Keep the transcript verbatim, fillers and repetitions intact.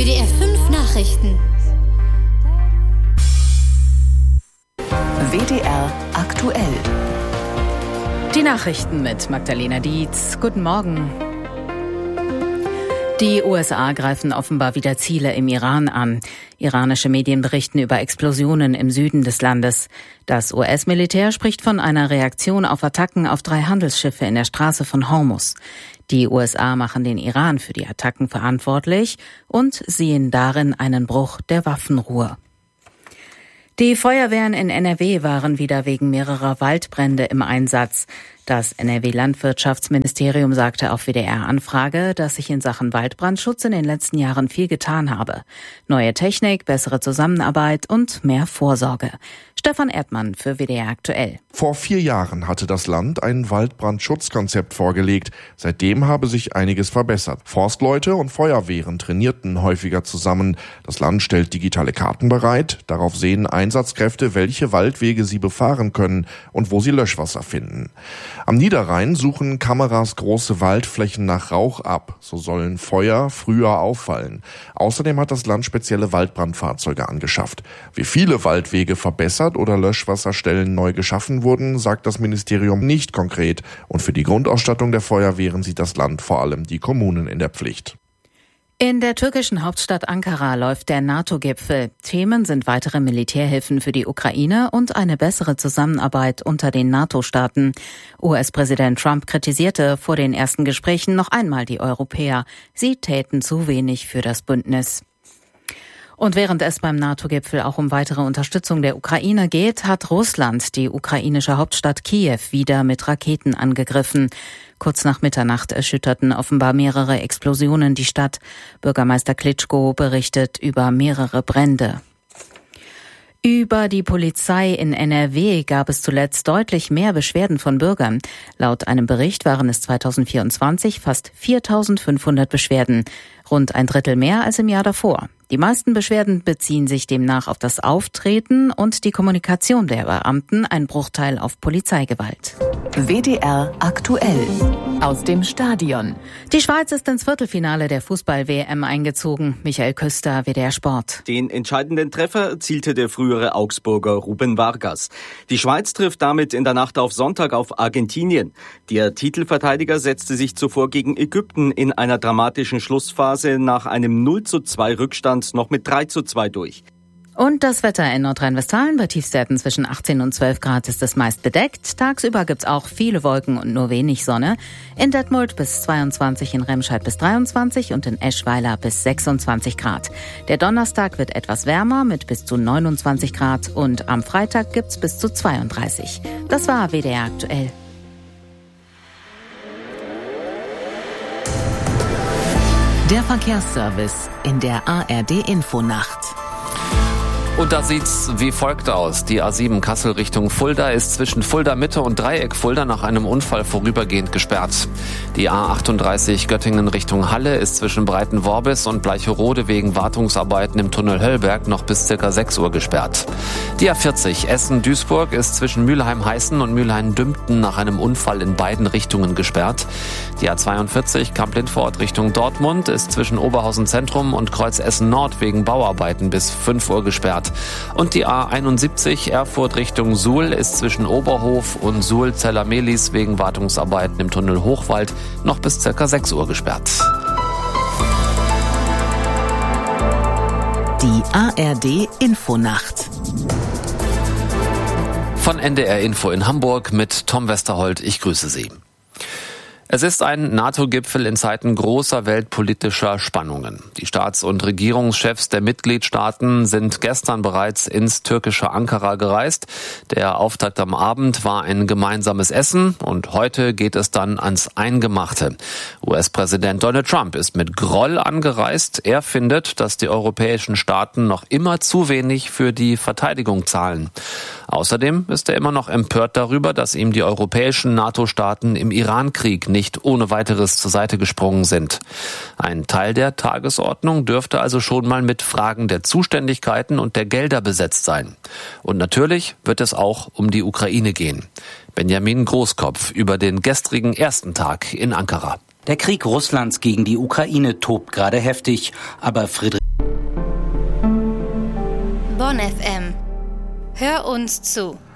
W D R fünf Nachrichten. W D R aktuell. Die Nachrichten mit Magdalena Dietz. Guten Morgen. Die U S A greifen offenbar wieder Ziele im Iran an. Iranische Medien berichten über Explosionen im Süden des Landes. Das U S-Militär spricht von einer Reaktion auf Attacken auf drei Handelsschiffe in der Straße von Hormuz. Die U S A machen den Iran für die Attacken verantwortlich und sehen darin einen Bruch der Waffenruhe. Die Feuerwehren in N R W waren wieder wegen mehrerer Waldbrände im Einsatz. Das N R W-Landwirtschaftsministerium sagte auf W D R-Anfrage, dass sich in Sachen Waldbrandschutz in den letzten Jahren viel getan habe. Neue Technik, bessere Zusammenarbeit und mehr Vorsorge. Stefan Erdmann für W D R aktuell. Vor vier Jahren hatte das Land ein Waldbrandschutzkonzept vorgelegt. Seitdem habe sich einiges verbessert. Forstleute und Feuerwehren trainierten häufiger zusammen. Das Land stellt digitale Karten bereit. Darauf sehen Einsatzkräfte, welche Waldwege sie befahren können und wo sie Löschwasser finden. Am Niederrhein suchen Kameras große Waldflächen nach Rauch ab. So sollen Feuer früher auffallen. Außerdem hat das Land spezielle Waldbrandfahrzeuge angeschafft. Wie viele Waldwege verbessert oder Löschwasserstellen neu geschaffen wurden, sagt das Ministerium nicht konkret. Und für die Grundausstattung der Feuerwehren sieht das Land vor allem die Kommunen in der Pflicht. In der türkischen Hauptstadt Ankara läuft der NATO-Gipfel. Themen sind weitere Militärhilfen für die Ukraine und eine bessere Zusammenarbeit unter den NATO-Staaten. U S-Präsident Trump kritisierte vor den ersten Gesprächen noch einmal die Europäer. Sie täten zu wenig für das Bündnis. Und während es beim NATO-Gipfel auch um weitere Unterstützung der Ukraine geht, hat Russland die ukrainische Hauptstadt Kiew wieder mit Raketen angegriffen. Kurz nach Mitternacht erschütterten offenbar mehrere Explosionen die Stadt. Bürgermeister Klitschko berichtet über mehrere Brände. Über die Polizei in N R W gab es zuletzt deutlich mehr Beschwerden von Bürgern. Laut einem Bericht waren es zweitausendvierundzwanzig fast viertausendfünfhundert Beschwerden, rund ein Drittel mehr als im Jahr davor. Die meisten Beschwerden beziehen sich demnach auf das Auftreten und die Kommunikation der Beamten, ein Bruchteil auf Polizeigewalt. W D R aktuell. Aus dem Stadion. Die Schweiz ist ins Viertelfinale der Fußball-W M eingezogen. Michael Küster, W D R Sport. Den entscheidenden Treffer erzielte der frühere Augsburger Ruben Vargas. Die Schweiz trifft damit in der Nacht auf Sonntag auf Argentinien. Der Titelverteidiger setzte sich zuvor gegen Ägypten in einer dramatischen Schlussphase nach einem null zu zwei Rückstand noch mit drei zu zwei durch. Und das Wetter in Nordrhein-Westfalen. Bei Tiefstwerten zwischen achtzehn und zwölf Grad ist es meist bedeckt. Tagsüber gibt's auch viele Wolken und nur wenig Sonne. In Detmold bis zweiundzwanzig, in Remscheid bis dreiundzwanzig und in Eschweiler bis sechsundzwanzig Grad. Der Donnerstag wird etwas wärmer mit bis zu neunundzwanzig Grad und am Freitag gibt's bis zu zweiunddreißig. Das war W D R aktuell. Der Verkehrsservice in der A R D-Infonacht. Und da sieht's wie folgt aus. Die A sieben Kassel Richtung Fulda ist zwischen Fulda Mitte und Dreieck Fulda nach einem Unfall vorübergehend gesperrt. Die A achtunddreißig Göttingen Richtung Halle ist zwischen Breitenworbis und Bleicherode wegen Wartungsarbeiten im Tunnel Höllberg noch bis circa sechs Uhr gesperrt. Die A vierzig Essen-Duisburg ist zwischen Mülheim-Heißen und Mülheim-Dümpten nach einem Unfall in beiden Richtungen gesperrt. Die A zweiundvierzig Kamp-Lindfort Richtung Dortmund ist zwischen Oberhausen Zentrum und Kreuz Essen Nord wegen Bauarbeiten bis fünf Uhr gesperrt. Und die A einundsiebzig Erfurt Richtung Suhl ist zwischen Oberhof und Suhl-Zeller-Mehlis wegen Wartungsarbeiten im Tunnel Hochwald noch bis circa sechs Uhr gesperrt. Die A R D-Infonacht. Von N D R Info in Hamburg mit Tom Westerholt. Ich grüße Sie. Es ist ein NATO-Gipfel in Zeiten großer weltpolitischer Spannungen. Die Staats- und Regierungschefs der Mitgliedstaaten sind gestern bereits ins türkische Ankara gereist. Der Auftakt am Abend war ein gemeinsames Essen und heute geht es dann ans Eingemachte. U S-Präsident Donald Trump ist mit Groll angereist. Er findet, dass die europäischen Staaten noch immer zu wenig für die Verteidigung zahlen. Außerdem ist er immer noch empört darüber, dass ihm die europäischen NATO-Staaten im Iran-Krieg nicht ohne weiteres zur Seite gesprungen sind. Ein Teil der Tagesordnung dürfte also schon mal mit Fragen der Zuständigkeiten und der Gelder besetzt sein. Und natürlich wird es auch um die Ukraine gehen. Benjamin Großkopf über den gestrigen ersten Tag in Ankara. Der Krieg Russlands gegen die Ukraine tobt gerade heftig, aber Friedrich Bonn F M. Hör uns zu.